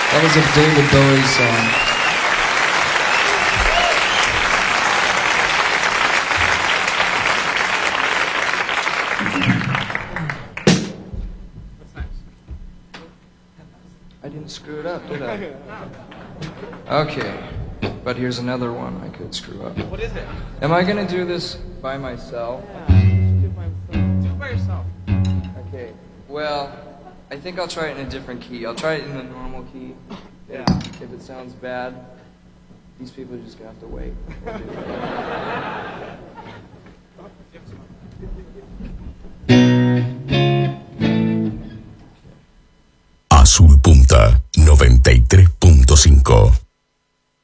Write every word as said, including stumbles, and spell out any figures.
That was a David Bowie song. I didn't screw it up, did I? Okay, but here's another one I could screw up. What is it? Am I gonna do this by myself? Yeah, do it by myself. Do it by yourself. Okay, well, I think I'll try it in a different key. I'll try it in the normal key. Yeah. If, if it sounds bad, these people are just gonna have to wait. Azul Punta noventa y tres punto cinco.